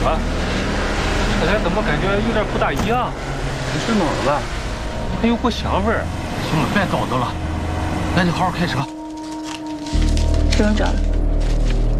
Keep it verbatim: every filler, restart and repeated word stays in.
啊，车台怎么感觉有点不大一样？ 你是哪儿了？ 还有股香味儿。 行了，别叨叨了，咱就好好开车。 谁用着了？